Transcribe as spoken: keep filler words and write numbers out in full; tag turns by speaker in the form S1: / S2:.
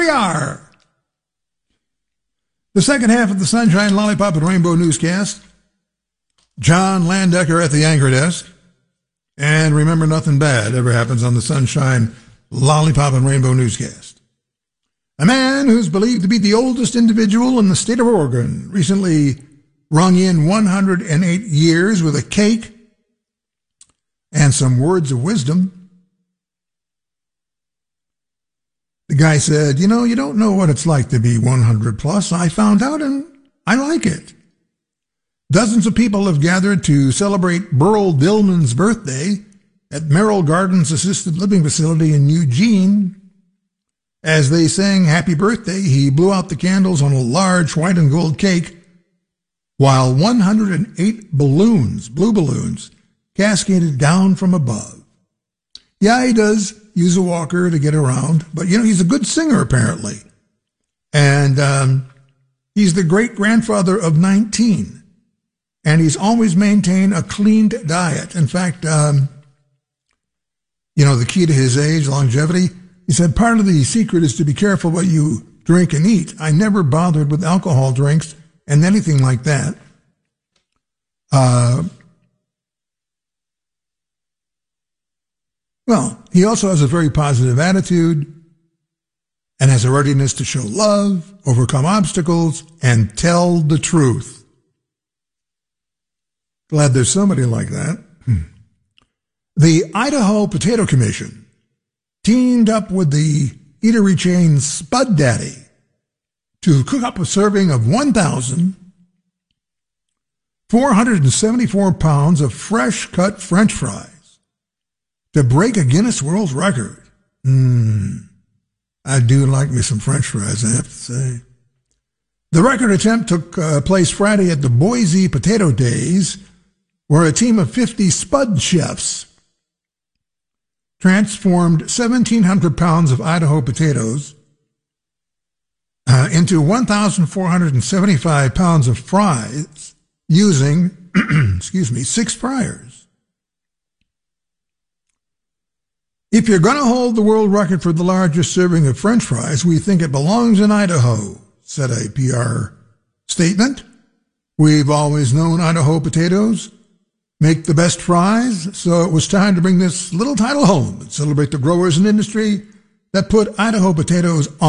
S1: we are. The second half of the Sunshine, Lollipop, and Rainbow newscast. John Landecker at the anchor desk. And remember, nothing bad ever happens on the Sunshine, Lollipop, and Rainbow newscast. A man who's believed to be the oldest individual in the state of Oregon recently rung in one hundred eight years with a cake and some words of wisdom. The guy said, you know, you don't know what it's like to be one hundred plus. I found out and I like it. Dozens of people have gathered to celebrate Burl Dillman's birthday at Merrill Gardens Assisted Living Facility in Eugene. As they sang happy birthday, he blew out the candles on a large white and gold cake, while one hundred eight balloons, blue balloons, cascaded down from above. Yeah, he does use a walker to get around, but, you know, he's a good singer, apparently. And um, he's the great-grandfather of nineteen. And he's always maintained a cleaned diet. In fact, um, you know, the key to his age, longevity, he said, part of the secret is to be careful what you drink and eat. I never bothered with alcohol drinks and anything like that. Uh, well, he also has a very positive attitude and has a readiness to show love, overcome obstacles, and tell the truth. Glad there's somebody like that. The Idaho Potato Commission teamed up with the eatery chain Spud Daddy to cook up a serving of one thousand four hundred seventy-four pounds of fresh-cut French fries to break a Guinness World Record. Mmm, I do like me some French fries, I have to say. The record attempt took uh, place Friday at the Boise Potato Days, where a team of fifty Spud chefs transformed seventeen hundred pounds of Idaho potatoes uh, into one thousand four hundred seventy-five pounds of fries using, excuse me, six fryers. If you're going to hold the world record for the largest serving of French fries, we think it belongs in Idaho, said a P R statement. We've always known Idaho potatoes make the best fries, so it was time to bring this little title home and celebrate the growers and industry that put Idaho potatoes on